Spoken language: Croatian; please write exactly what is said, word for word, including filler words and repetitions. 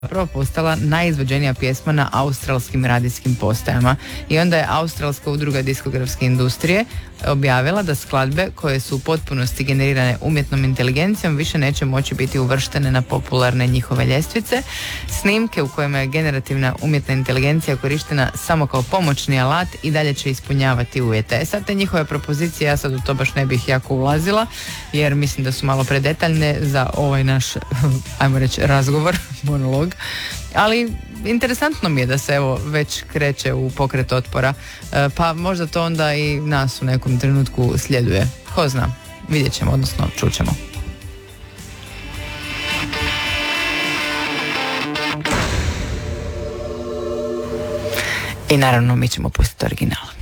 zapravo postala najizvođenija pjesma na australskim radijskim postajama. I onda je Australska udruga diskografske industrije objavila da skladbe koje su u potpunosti generirane umjetnom inteligencijom više neće moći biti uvrštene na popularne njihove ljestvice. Snimke u kojima je generativna umjetna inteligencija korištena samo kao pomoćni alat i dalje će ispunjavati uvjete. Sad te njihove propozicije, ja sad u to baš ne bih jako ulazila, jer mislim da su malo predetaljne za ovaj naš, ajmo reći, razgovor, monolog. Ali interesantno mi je da se evo već kreće u pokret otpora, e, pa možda to onda i nas u nekom trenutku sljeduje. Ko zna, vidjet ćemo, odnosno čućemo. I naravno mi ćemo pustiti original.